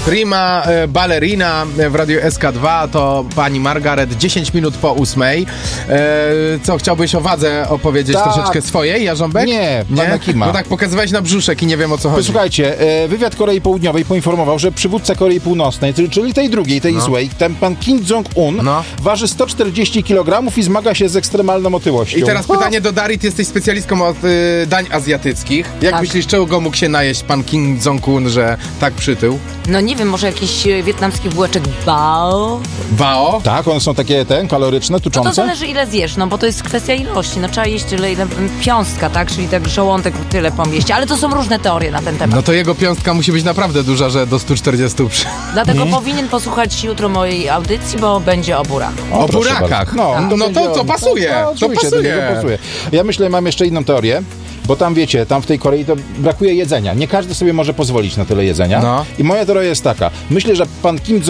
Prima Ballerina w Radiu SK2 to pani Margaret, 10 minut po 8. Co, chciałbyś o wadze opowiedzieć troszeczkę swojej, Jarząbek? Nie, pana Kima. No tak, pokazywałeś na brzuszek i nie wiem, o co chodzi. Słuchajcie, wywiad Korei Południowej poinformował, że przywódca Korei Północnej, czyli tej drugiej, tej złej, ten pan Kim Jong-un waży 140 kg i zmaga się z ekstremalną otyłością. I teraz pytanie do Darii, ty jesteś specjalistką od dań azjatyckich. Jak myślisz, czego mógł się najeść pan Kim Jong-un, że tak przytył? No nie wiem, może jakiś wietnamski bułeczek bao? Bao? Tak, one są takie kaloryczne, tuczące. No to zależy ile zjesz, no bo to jest kwestia ilości. No trzeba jeść tyle, ile piąstka, tak? Czyli tak żołądek tyle pomieści. Ale to są różne teorie na ten temat. No to jego piąstka musi być naprawdę duża, że do 140 Dlatego powinien posłuchać jutro mojej audycji, bo będzie o burakach. O burakach. No to pasuje. To pasuje. Ja myślę, mam jeszcze inną teorię. Bo tam wiecie, tam w tej Korei to brakuje jedzenia. Nie każdy sobie może pozwolić na tyle jedzenia. I moja teoria jest taka. Myślę, że pan Kim